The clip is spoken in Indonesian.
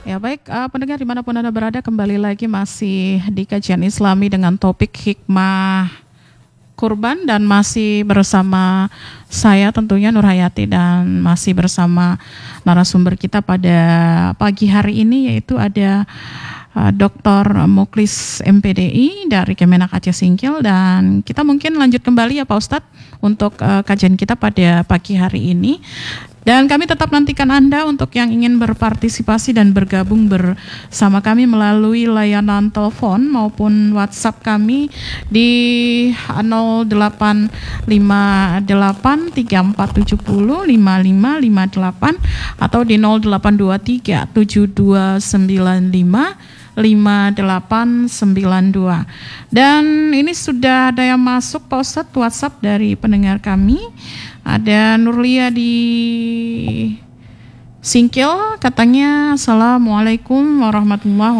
Ya baik, pendengar dimanapun Anda berada, kembali lagi masih di kajian Islami dengan topik hikmah kurban, dan masih bersama saya tentunya Nur Hayati, dan masih bersama narasumber kita pada pagi hari ini, yaitu ada Dr. Muklis MPDI dari Kemenak Aceh Singkil. Dan kita mungkin lanjut kembali ya Pak Ustadz untuk kajian kita pada pagi hari ini. Dan kami tetap nantikan Anda untuk yang ingin berpartisipasi dan bergabung bersama kami melalui layanan telepon maupun WhatsApp kami di 085834705558 atau di 082372955892. Dan ini sudah ada yang masuk Pak Ustadz WhatsApp dari pendengar kami. Ada Nurlia di Singkil, katanya Assalamualaikum warahmatullahi